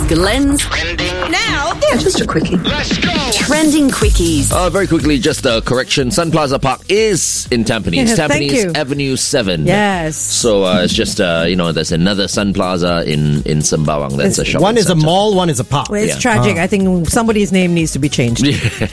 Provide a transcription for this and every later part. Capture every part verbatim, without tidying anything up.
Glenn's Trending now. Yeah, just a quickie. Let's go. Trending quickies. Uh, very quickly, just a correction. Sun Plaza Park is in Tampines. Yeah, thank Tampines you. Avenue seven. Yes. So uh, it's just, uh, you know, there's another Sun Plaza in, in Sembawang. That's a shopping One is a centre. mall, one is a park. Well, it's Yeah. tragic. I think somebody's name needs to be changed.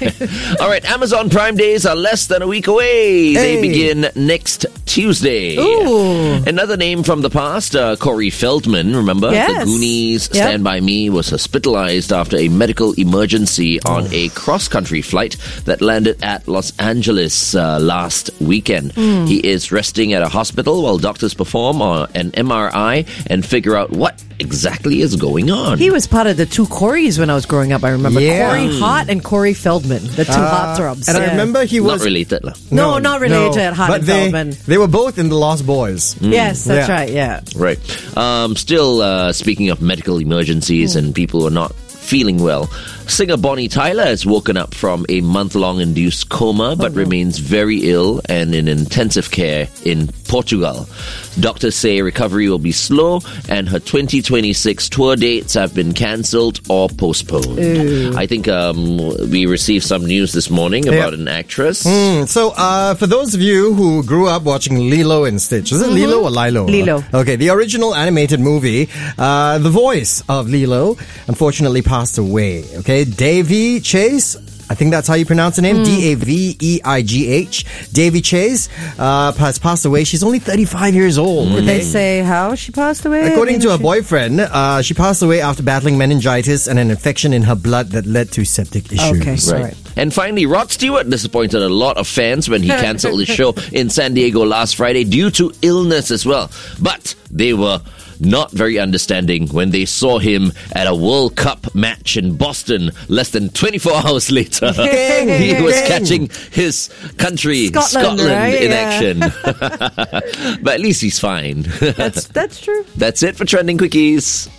All right, Amazon Prime Days are less than a week away. They Hey. begin next Tuesday. Ooh. Another name from the past, uh, Corey Feldman, remember? Yes. The Goonies, Yep. Stand By Me, was hospitalized after a medical emergency on a cross-country flight that landed at Los Angeles uh, last weekend. He is resting at a hospital while doctors perform uh, an M R I and figure out what exactly is going on. He was part of the two Corys when I was growing up, I remember. Yeah. Corey Hart and Corey Feldman, the two heartthrobs. And I Yeah. remember he Not was... related. lah. No, not related, Hart but and they, Feldman. they were both in The Lost Boys. Yes, that's Yeah. right, yeah. Right. Um, still, uh, speaking of medical emergencies and people who are not feeling well, singer Bonnie Tyler has woken up from a month-long induced coma but remains very ill and in intensive care in Portugal. Doctors say recovery will be slow and her twenty twenty-six tour dates have been cancelled or postponed. I think um, we received some news this morning about an actress. Mm, so, uh, for those of you who grew up watching Lilo and Stitch, is it Lilo or Lilo? Lilo. Okay, the original animated movie, uh, the voice of Lilo unfortunately passed away. Okay, Davy Chase, I think that's how you pronounce the name, D A V E I G H. Davy Chase uh, has passed away. She's only thirty-five years old. Did they okay? say how she passed away? According I mean, to her she- boyfriend, uh, she passed away after battling meningitis and an infection in her blood that led to septic issues. Okay. Right. Right. And finally, Rod Stewart disappointed a lot of fans when he cancelled his show in San Diego last Friday due to illness as well. But they were not very understanding when they saw him at a World Cup match in Boston less than twenty-four hours later. He was catching his country, Scotland, Scotland, right? in Yeah. action. But at least he's fine. That's, that's true. That's it for Trending Quickies.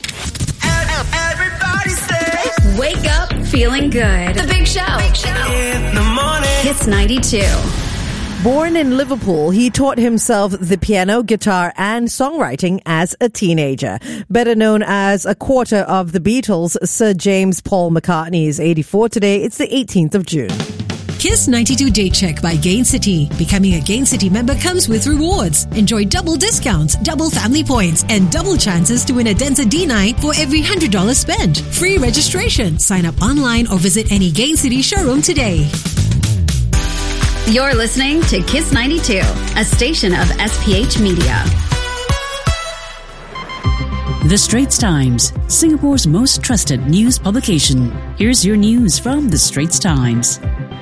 Everybody say Wake up feeling good. The Big Show. in the morning. Hits ninety-two. Born in Liverpool, he taught himself the piano, guitar, and songwriting as a teenager. Better known as a quarter of the Beatles, Sir James Paul McCartney is eighty-four today. It's the eighteenth of June. Kiss ninety-two Day Check by Gain City. Becoming a Gain City member comes with rewards. Enjoy double discounts, double family points, and double chances to win a Denza D night for every one hundred dollars spent. Free registration. Sign up online or visit any Gain City showroom today. You're listening to Kiss ninety-two, a station of S P H Media. The Straits Times, Singapore's most trusted news publication. Here's your news from The Straits Times.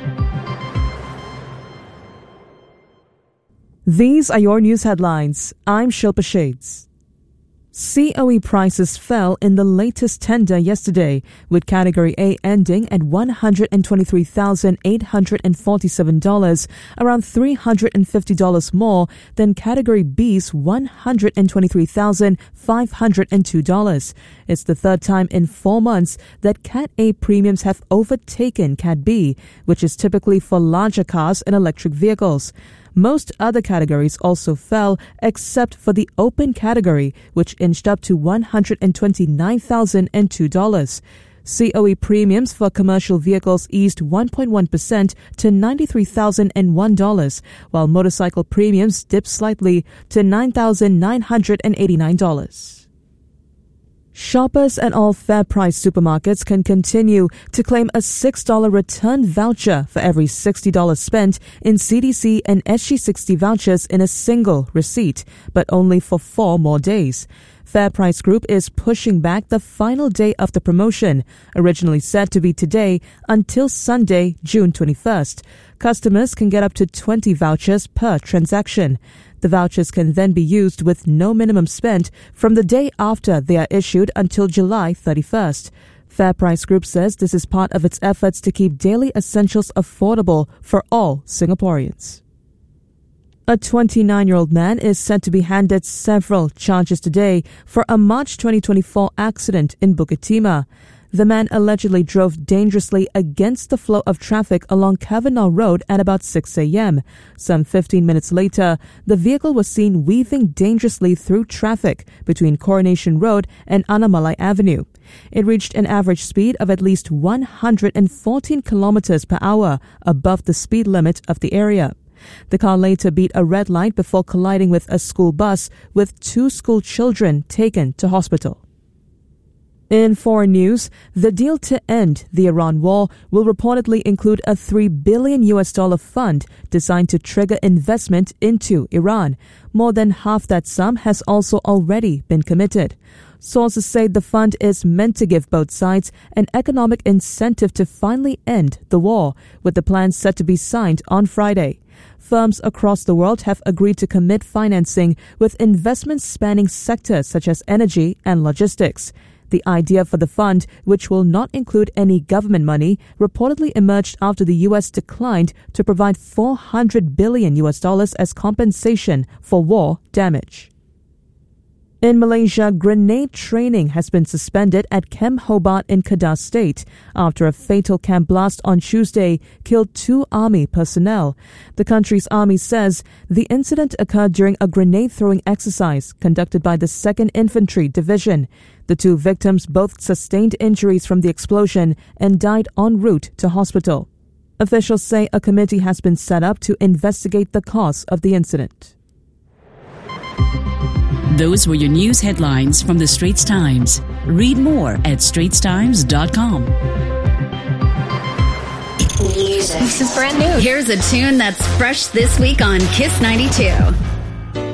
These are your news headlines. I'm Shilpa Shades. C O E prices fell in the latest tender yesterday, with Category A ending at one hundred twenty-three thousand eight hundred forty-seven dollars, around three hundred fifty dollars more than Category B's one hundred twenty-three thousand five hundred two dollars. It's the third time in four months that Cat A premiums have overtaken Cat B, which is typically for larger cars and electric vehicles. Most other categories also fell, except for the open category, which inched up to one hundred twenty-nine thousand two dollars. C O E premiums for commercial vehicles eased one point one percent to ninety-three thousand one dollars, while motorcycle premiums dipped slightly to nine thousand nine hundred eighty-nine dollars. Shoppers at all FairPrice supermarkets can continue to claim a six dollars return voucher for every sixty dollars spent in C D C and S G sixty vouchers in a single receipt, but only for four more days. FairPrice Group is pushing back the final day of the promotion, originally set to be today, until Sunday, June twenty-first. Customers can get up to twenty vouchers per transaction. The vouchers can then be used with no minimum spent from the day after they are issued until July thirty-first. FairPrice Group says this is part of its efforts to keep daily essentials affordable for all Singaporeans. A twenty-nine-year-old man is said to be handed several charges today for a March twenty twenty-four accident in Bukit Timah. The man allegedly drove dangerously against the flow of traffic along Kavanaugh Road at about six a.m. Some fifteen minutes later, the vehicle was seen weaving dangerously through traffic between Coronation Road and Anamalai Avenue. It reached an average speed of at least one hundred fourteen kilometers per hour above the speed limit of the area. The car later beat a red light before colliding with a school bus, with two school children taken to hospital. In foreign news, the deal to end the Iran war will reportedly include a three billion U S dollar fund designed to trigger investment into Iran. More than half that sum has also already been committed. Sources say the fund is meant to give both sides an economic incentive to finally end the war, with the plan set to be signed on Friday. Firms across the world have agreed to commit financing, with investments spanning sectors such as energy and logistics. The idea for the fund, which will not include any government money, reportedly emerged after the U S declined to provide four hundred billion U S dollars as compensation for war damage. In Malaysia, grenade training has been suspended at Camp Hobart in Kedah State after a fatal camp blast on Tuesday killed two army personnel. The country's army says the incident occurred during a grenade-throwing exercise conducted by the second Infantry Division. The two victims both sustained injuries from the explosion and died en route to hospital. Officials say a committee has been set up to investigate the cause of the incident. Those were your news headlines from the Straits Times. Read more at straits times dot com. Music. This is brand new. Here's a tune that's fresh this week on Kiss ninety-two.